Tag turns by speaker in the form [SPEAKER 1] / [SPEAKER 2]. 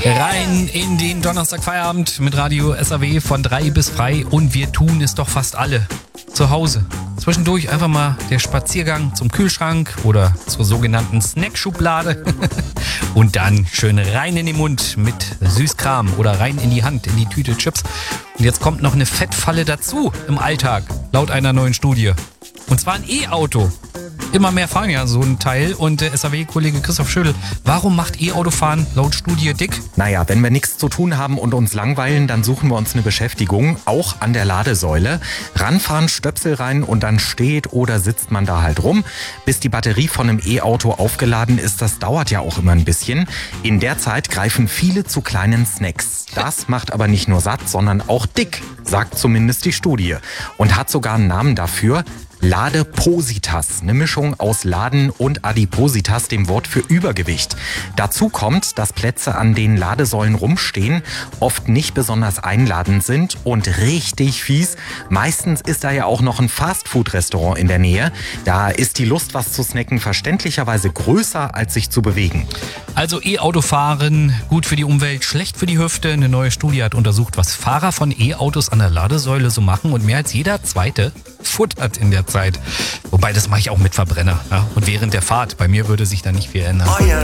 [SPEAKER 1] Rein in den Donnerstagfeierabend mit Radio SAW von 3 bis frei und wir tun es doch fast alle zu Hause. Zwischendurch einfach mal der Spaziergang zum Kühlschrank oder zur sogenannten Snackschublade und dann schön rein in den Mund mit Süßkram oder rein in die Hand, in die Tüte Chips. Und jetzt kommt noch eine Fettfalle dazu im Alltag, laut einer neuen Studie. Und zwar ein E-Auto. Immer mehr fahren ja so ein Teil und der SAW-Kollege Christoph Schödel, warum macht E-Autofahren laut Studie dick?
[SPEAKER 2] Naja, wenn wir nichts zu tun haben und uns langweilen, dann suchen wir uns eine Beschäftigung, auch an der Ladesäule. Ranfahren, Stöpsel rein und dann steht oder sitzt man da halt rum. Bis die Batterie von einem E-Auto aufgeladen ist, das dauert ja auch immer ein bisschen. In der Zeit greifen viele zu kleinen Snacks. Das macht aber nicht nur satt, sondern auch dick, sagt zumindest die Studie. Und hat sogar einen Namen dafür. Ladepositas, eine Mischung aus Laden und Adipositas, dem Wort für Übergewicht. Dazu kommt, dass Plätze, an denen Ladesäulen rumstehen, oft nicht besonders einladend sind und richtig fies. Meistens ist da ja auch noch ein Fastfood-Restaurant in der Nähe. Da ist die Lust, was zu snacken, verständlicherweise größer, als sich zu bewegen.
[SPEAKER 1] Also E-Autofahren, gut für die Umwelt, schlecht für die Hüfte. Eine neue Studie hat untersucht, was Fahrer von E-Autos an der Ladesäule so machen und mehr als jeder Zweite futtert in der Zeit. Wobei, das mache ich auch mit Verbrenner. Ja? Und während der Fahrt, bei mir würde sich da nicht viel ändern.